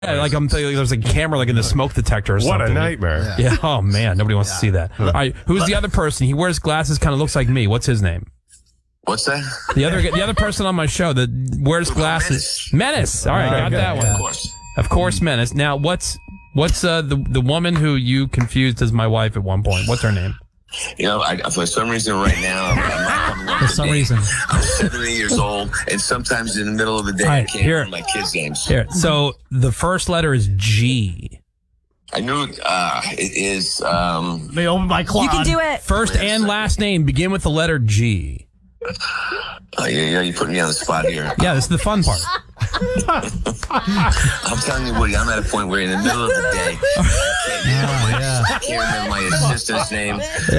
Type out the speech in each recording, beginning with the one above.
Yeah, like I'm thinking there's a camera like in the smoke detector or something. What a nightmare. Yeah. Oh, man. Nobody wants to see that. All right. Who's the other person? He wears glasses, kind of looks like me. What's his name? What's that? The other person on my show that wears glasses. Menace. All right. Got that one. Of course. Of course, Menace. Now, what's the woman who you confused as my wife at one point? What's her name? You know, for some reason right now, I'm not coming up For with some names. reason. I'm 70 years old, and sometimes in the middle of the day, I can't remember my kids' names. Here. So the first letter is G. I knew it is. They open my Claude. You can do it. First and last name begin with the letter G. Yeah, you put me on the spot here. Yeah, this is the fun part. I'm telling you, Woody, I'm at a point where in the middle of the day, I can't remember my assistant's name.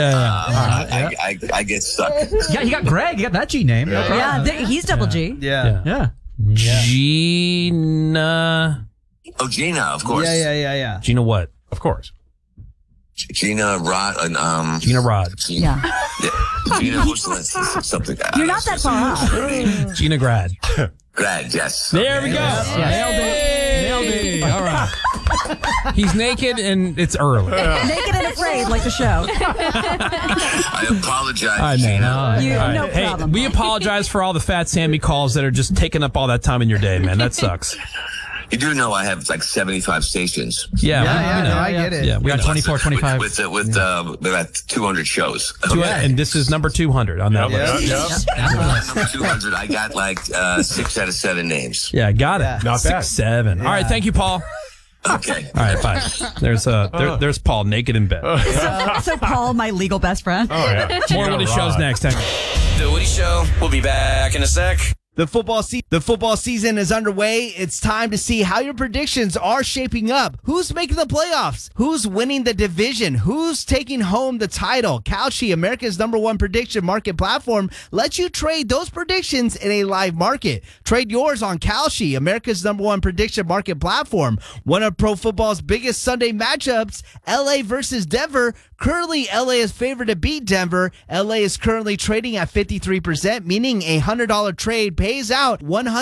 I get stuck. Yeah, you got Greg. You got that G name. No problem. Yeah, he's double G. Yeah. Gina. Oh, Gina, of course. Yeah. Gina what? Of course. Gina Rod. Gina Rod. Gina, what's something? You're not that far off. Gina Grad. Grad, yes. There we go. Nailed it. All right. He's naked and it's early. Naked and afraid, like the show. I apologize, I Gina. No Hey, problem. we apologize for all the Fat Sammy calls that are just taking up all that time in your day, man. That sucks. You do know I have like 75 stations. Yeah, I get it. Yeah, We got 24, 25. With about 200 shows. And this is number 200 on that list. Number 200, I got like 6 out of 7 names. Yeah, got it. Not 6, bad. 7. All right, thank you, Paul. Okay. All right, bye. There's Paul naked in bed. So Paul, my legal best friend. Oh, yeah. More Woody shows next. Hang on. The Woody Show. We'll be back in a sec. The football season is underway. It's time to see how your predictions are shaping up. Who's making the playoffs? Who's winning the division? Who's taking home the title? Kalshi, America's #1 prediction market platform, lets you trade those predictions in a live market. Trade yours on Kalshi, America's #1 prediction market platform. One of pro football's biggest Sunday matchups, LA versus Denver. Currently, LA is favored to beat Denver. LA is currently trading at 53%, meaning a $100 trade pays out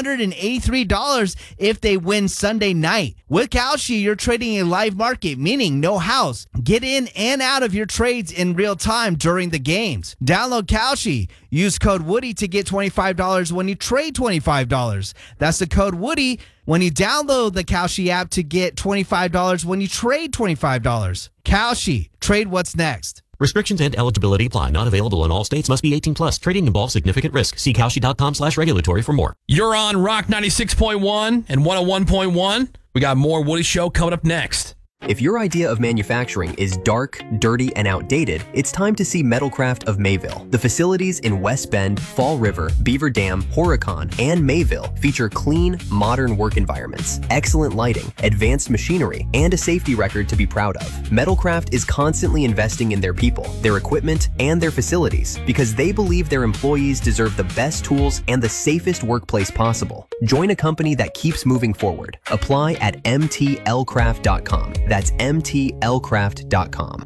$183 if they win Sunday night. With Kalshi, you're trading a live market, meaning no house. Get in and out of your trades in real time during the games. Download Kalshi. Use code Woody to get $25 when you trade $25. That's the code Woody when you download the Kalshi app to get $25 when you trade $25. Kalshi. Trade what's next. Restrictions and eligibility apply. Not available in all states. Must be 18 plus. Trading involves significant risk. See Kalshi.com/regulatory for more. You're on Rock 96.1 and 101.1. We got more Woody Show coming up next. If your idea of manufacturing is dark, dirty, and outdated, it's time to see Metalcraft of Mayville. The facilities in West Bend, Fall River, Beaver Dam, Horicon, and Mayville feature clean, modern work environments, excellent lighting, advanced machinery, and a safety record to be proud of. Metalcraft is constantly investing in their people, their equipment, and their facilities because they believe their employees deserve the best tools and the safest workplace possible. Join a company that keeps moving forward. Apply at mtlcraft.com. That's mtlcraft.com.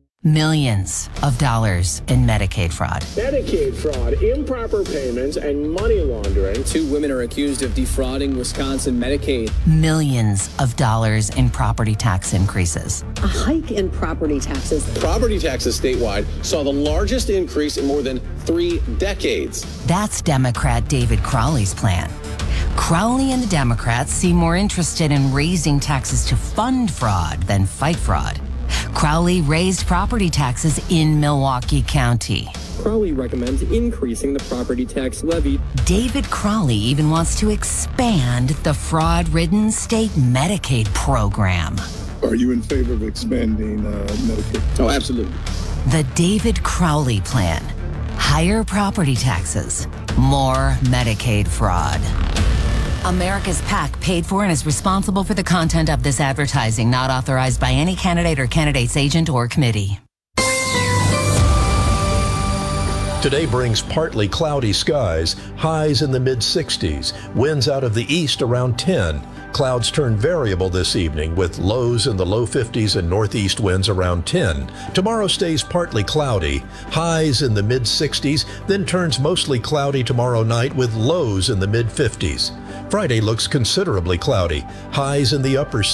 Millions of dollars in Medicaid fraud. Medicaid fraud, improper payments, and money laundering. 2 women are accused of defrauding Wisconsin Medicaid. Millions of dollars in property tax increases. A hike in property taxes. Property taxes statewide saw the largest increase in more than 3 decades. That's Democrat David Crowley's plan. Crowley and the Democrats seem more interested in raising taxes to fund fraud than fight fraud. Crowley raised property taxes in Milwaukee County. Crowley recommends increasing the property tax levy. David Crowley even wants to expand the fraud-ridden state Medicaid program. Are you in favor of expanding Medicaid? Oh, absolutely. The David Crowley plan. Higher property taxes, more Medicaid fraud. America's PAC paid for and is responsible for the content of this advertising, not authorized by any candidate or candidate's agent or committee. Today brings partly cloudy skies, highs in the mid-60s, winds out of the east around 10. Clouds turn variable this evening with lows in the low 50s and northeast winds around 10. Tomorrow stays partly cloudy, highs in the mid-60s, then turns mostly cloudy tomorrow night with lows in the mid-50s. Friday looks considerably cloudy. Highs in the upper